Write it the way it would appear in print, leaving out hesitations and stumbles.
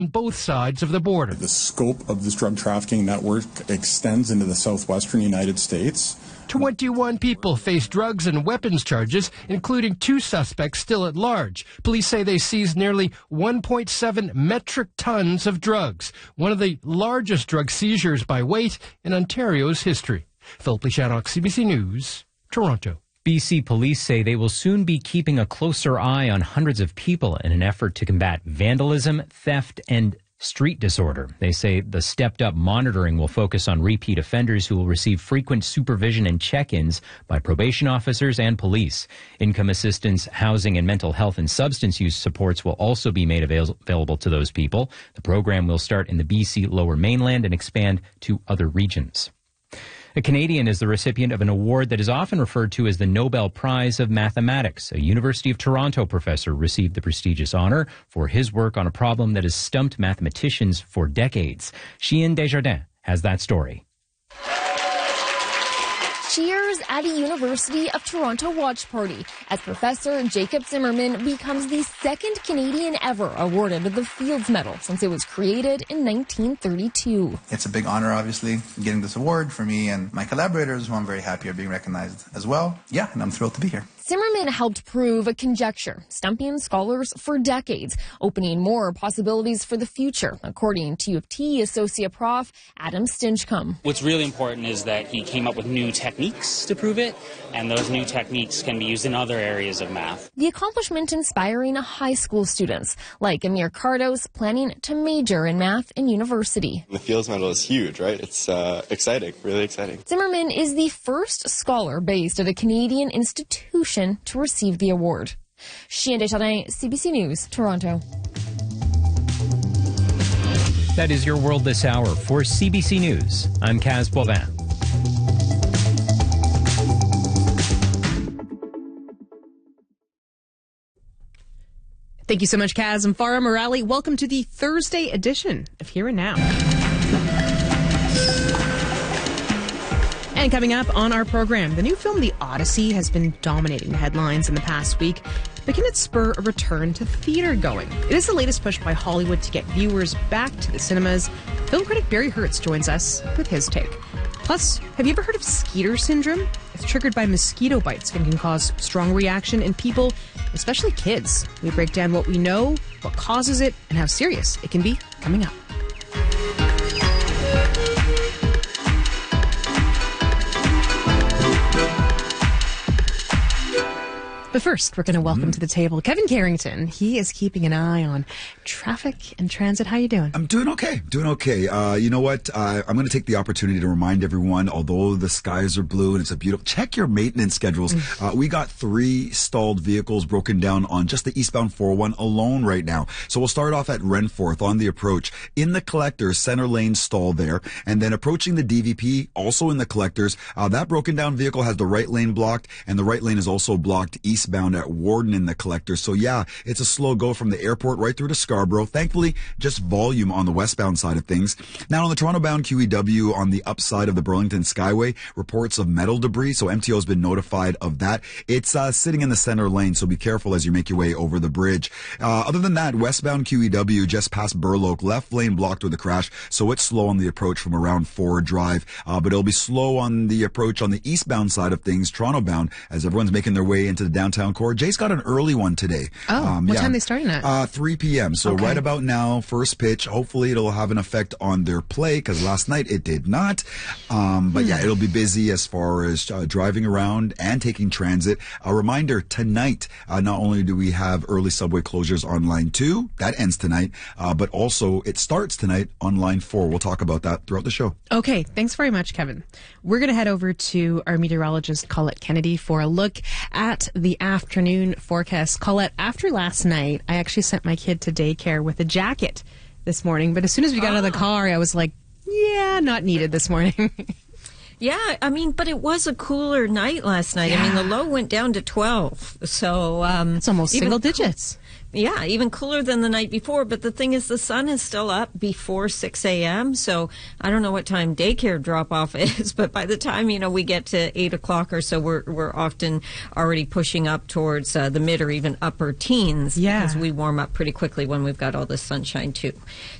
on both sides of the border. The scope of this drug trafficking network extends into the southwestern United States. 21 people face drugs and weapons charges, including 2 suspects still at large. Police say they seized nearly 1.7 metric tons of drugs, one of the largest drug seizures by weight in Ontario's history. Philip Lishanok, CBC News, Toronto. BC police say they will soon be keeping a closer eye on hundreds of people in an effort to combat vandalism, theft, and street disorder. They say the stepped-up monitoring will focus on repeat offenders who will receive frequent supervision and check-ins by probation officers and police. Income assistance, housing, and mental health and substance use supports will also be made available to those people. The program will start in the BC Lower Mainland and expand to other regions. A Canadian is the recipient of an award that is often referred to as the Nobel Prize of Mathematics. A University of Toronto professor received the prestigious honor for his work on a problem that has stumped mathematicians for decades. Chien Desjardins has that story. Cheers at a University of Toronto watch party as Professor Jacob Zimmerman becomes the second Canadian ever awarded the Fields Medal since it was created in 1932. It's a big honor, obviously, getting this award for me and my collaborators, who I'm very happy are being recognized as well. Yeah, and I'm thrilled to be here. Zimmerman helped prove a conjecture, stumping scholars for decades, opening more possibilities for the future, according to U of T Associate Prof. Adam Stinchcomb. What's really important is that he came up with new techniques to prove it, and those new techniques can be used in other areas of math. The accomplishment inspiring high school students, like Amir Cardos, planning to major in math in university. The Fields Medal is huge, right? It's exciting, really exciting. Zimmerman is the first scholar based at a Canadian institution to receive the award. Chien Desjardins, CBC News, Toronto. That is your world this hour. For CBC News, I'm Kaz Boivin. Thank you so much, Kaz and Farah Morali. Welcome to the Thursday edition of Here and Now. And coming up on our program, the new film The Odyssey has been dominating the headlines in the past week, but can it spur a return to theater going? It is the latest push by Hollywood to get viewers back to the cinemas. Film critic Barry Hertz joins us with his take. Plus, have you ever heard of Skeeter syndrome? It's triggered by mosquito bites and can cause strong reaction in people, especially kids. We break down what we know, what causes it, and how serious it can be coming up. But first, we're going to welcome to the table Kevin Carrington. He is keeping an eye on traffic and transit. How you doing? I'm doing okay. You know what? I'm going to take the opportunity to remind everyone, although the skies are blue and it's a beautiful, check your maintenance schedules. We got 3 stalled vehicles broken down on just the eastbound 401 alone right now. So we'll start off at Renforth on the approach. In the collectors, center lane stall there. And then approaching the DVP, also in the collectors, that broken down vehicle has the right lane blocked, and the right lane is also blocked eastbound at Warden in the collector. So yeah, it's a slow go from the airport right through to Scarborough. Thankfully, just volume on the westbound side of things. Now on the Toronto-bound QEW on the upside of the Burlington Skyway, reports of metal debris. So MTO has been notified of that. It's sitting in the center lane, so be careful as you make your way over the bridge. Other than that, westbound QEW just past Burloak, left lane blocked with a crash, so it's slow on the approach from around Ford Drive. But it'll be slow on the approach on the eastbound side of things, Toronto-bound, as everyone's making their way into the downtown core. Jay's got an early one today. What time are they starting at? 3 p.m. So right about now, first pitch. Hopefully it'll have an effect on their play, because last night it did not. But yeah, it'll be busy as far as driving around and taking transit. A reminder, tonight, not only do we have early subway closures on line 2, that ends tonight, but also it starts tonight on line 4. We'll talk about that throughout the show. Okay, thanks very much, Kevin. We're going to head over to our meteorologist, Colette Kennedy, for a look at the afternoon forecast. Colette, after last night, I actually sent my kid to daycare with a jacket this morning, but as soon as we got out of the car, I was like, yeah, not needed this morning. Yeah, I mean, but it was a cooler night last night. Yeah. I mean, the low went down to 12. So it's almost single digits. Yeah, even cooler than the night before. But the thing is, the sun is still up before 6 a.m. So I don't know what time daycare drop-off is, but by the time, we get to 8 o'clock or so, we're often already pushing up towards the mid or even upper teens. Yeah. Because we warm up pretty quickly when we've got all this sunshine, too.